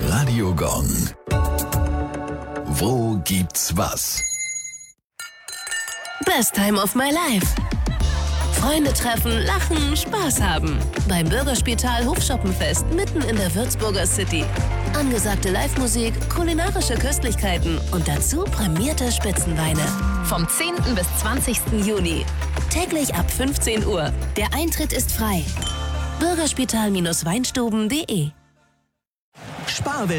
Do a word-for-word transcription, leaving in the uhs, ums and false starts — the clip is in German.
Radio Gong. Wo gibt's was? Best time of my life. Freunde treffen, lachen, Spaß haben. Beim Bürgerspital Hofschoppenfest mitten in der Würzburger City. Angesagte Live-Musik, kulinarische Köstlichkeiten und dazu prämierte Spitzenweine. Vom zehnten bis zwanzigsten Juni. Täglich ab fünfzehn Uhr. Der Eintritt ist frei. bürgerspital Bindestrich weinstuben Punkt de